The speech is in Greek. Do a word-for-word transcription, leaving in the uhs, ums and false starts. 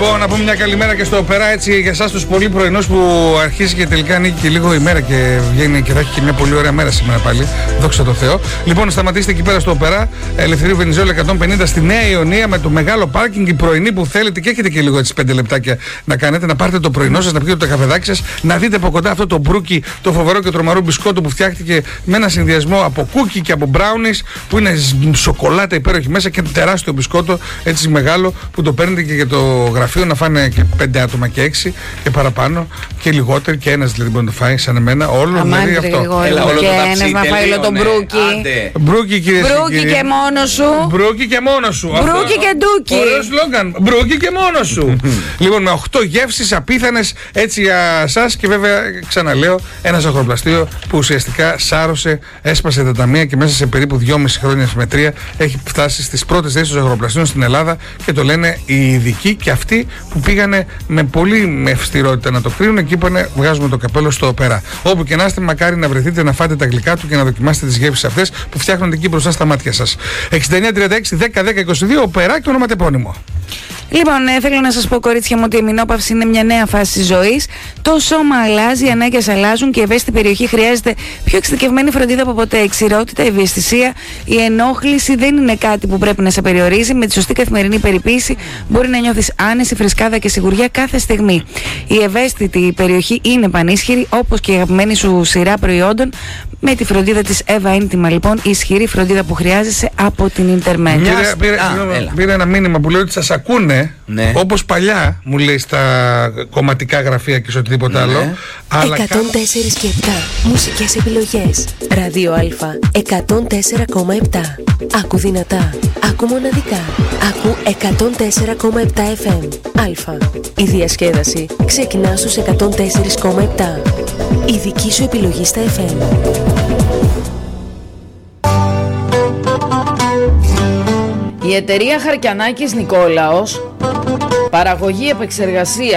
Λοιπόν, να πούμε μια καλημέρα και στο Οπερά, έτσι για εσάς τους πολύ πρωινούς που αρχίζει και τελικά ανοίγει και λίγο η μέρα και βγαίνει και θα έχει και μια πολύ ωραία μέρα σήμερα πάλι. Δόξα τω Θεώ. Λοιπόν, σταματήστε εκεί πέρα στο Οπερά, Ελευθερίου Βενιζέλου εκατόν πενήντα στη Νέα Ιωνία με το μεγάλο πάρκινγκ. Η πρωινή που θέλετε και έχετε και λίγο έτσι πέντε λεπτάκια να κάνετε, να πάρετε το πρωινό σας, να πιείτε το καφεδάκι σας, να δείτε από κοντά αυτό το μπρούκι, το φοβερό και τρομερό μπισκότο που φτιάχτηκε με ένα συνδυασμό από κούκι και από μπράουνις που είναι σοκολάτα υπέροχη μέσα και τεράστιο μπισκότο έτσι μεγάλο που το παίρνετε και για το γραφείο να φάνε και πέντε άτομα και έξι και παραπάνω και λιγότεροι και ένας δηλαδή μπορεί να το φάει σαν εμένα όλο Αμάν, δηλαδή αυτό. Έλα, όλο και ένας να φάει όλο το μπρούκι. Μπρούκι κυρίες και Μπρούκι κύριοι. και μόνο σου. Μπρούκι και μόνο σου. Μπρούκι και ντούκι. Ωραίο σλόγγαν. Μπρούκι και μόνο σου. Λοιπόν, με οκτώ γεύσεις απίθανες έτσι για σας και βέβαια ξαναλέω ένα ζαχαροπλαστείο που ουσιαστικά σάρωσε, έσπασε τα ταμεία και μέσα σε περίπου δυόμιση χρόνια με τρία έχει φτάσει στις πρώτες θέσεις των ζαχαροπλαστείων στην Ελλάδα και το λένε οι ειδικοί και αυτοί που πήγανε με πολύ με αυστηρότητα να το κρίνουν και είπανε βγάζουμε το καπέλο στο Οπερά. Όπου και να είστε, μακάρι να βρεθείτε να φάτε τα γλυκά του και να δοκιμάσετε τις γεύσεις αυτές που φτιάχνονται εκεί μπροστά στα μάτια σας. εξήντα εννιά τριάντα έξι δέκα δέκα είκοσι δύο Οπερά και ονοματεπώνυμο. Λοιπόν, ε, θέλω να σας πω, κορίτσια μου, ότι η μηνόπαυση είναι μια νέα φάση της ζωής. Το σώμα αλλάζει, οι ανάγκες αλλάζουν και η ευαίσθητη περιοχή χρειάζεται πιο εξειδικευμένη φροντίδα από ποτέ. Η ξηρότητα, η ευαισθησία, η ενόχληση δεν είναι κάτι που πρέπει να σε περιορίζει. Με τη σωστή καθημερινή περιποίηση μπορεί να νιώθεις άνεση, φρεσκάδα και σιγουριά κάθε στιγμή. Η ευαίσθητη περιοχή είναι πανίσχυρη, όπως και η αγαπημένη σου σειρά προϊόντων. Με τη φροντίδα της Εύα Ίντιμα, λοιπόν, η ισχυρή φροντίδα που χρειάζεσαι από την Intermed. Πήρα ένα μήνυμα που λέει ότι σας ακούνε, ναι. Όπως παλιά μου λέει στα κομματικά γραφεία και σε οτιδήποτε ναι. άλλο. Αλλά εκατόν τέσσερα και επτά μουσικές επιλογές. Ράδιο Α εκατόν τέσσερα κόμμα επτά. Άκου δυνατά, άκου μοναδικά. Άκου εκατόν τέσσερα κόμμα επτά εφ εμ. Α. Η διασκέδαση ξεκινά στους εκατόν τέσσερα κόμμα επτά. Η δική σου επιλογή στα εφ εμ. Η εταιρεία Χαρκιανάκης Νικόλαος, παραγωγή, επεξεργασία